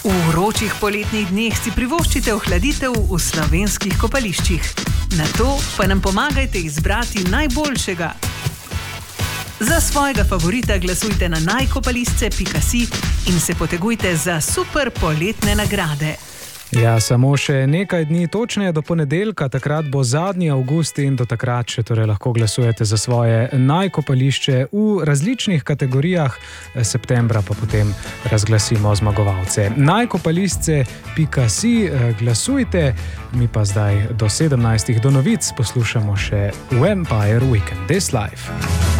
V vročih poletnih dneh si privoščite ohladitev v slovenskih kopališčih. Na to pa nam pomagajte izbrati najboljšega. Za svojega favorita glasujte na najkopališče.si in se potegujte za super poletne nagrade. Ja, samo še nekaj dni, točneje do ponedeljka, takrat bo 2. avgust in do takrat še torej lahko glasujete za svoje najkopališče v različnih kategorijah, septembra pa potem razglasimo zmagovalce. Najkopališče.si glasujte, mi pa zdaj do 17. do novic poslušamo še Vampire Weekend This Life.